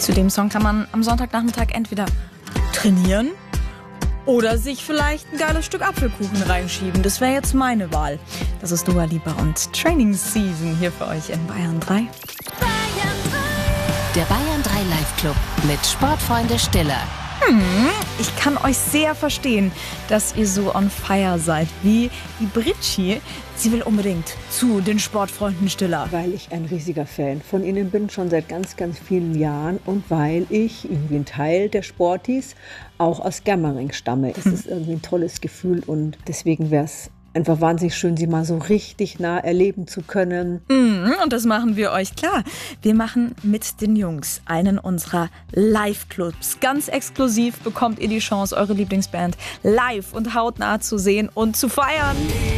Zu dem Song kann man am Sonntagnachmittag entweder trainieren oder sich vielleicht ein geiles Stück Apfelkuchen reinschieben. Das wäre jetzt meine Wahl. Das ist Dua Lipa und Training Season hier für euch in Bayern 3. Der Bayern 3 Live Club mit Sportfreunde Stiller. Ich kann euch sehr verstehen, dass ihr so on fire seid wie die Britschi. Sie will unbedingt zu den Sportfreunden Stiller. Weil ich ein riesiger Fan von Ihnen bin, schon seit ganz, ganz vielen Jahren. Und weil ich irgendwie ein Teil der Sportis auch aus Germering stamme. Das ist irgendwie ein tolles Gefühl und deswegen wäre es einfach wahnsinnig schön, Sie mal so richtig nah erleben zu können. Und das machen wir euch klar. Wir machen mit den Jungs einen unserer Live-Clubs. Ganz exklusiv bekommt ihr die Chance, eure Lieblingsband live und hautnah zu sehen und zu feiern.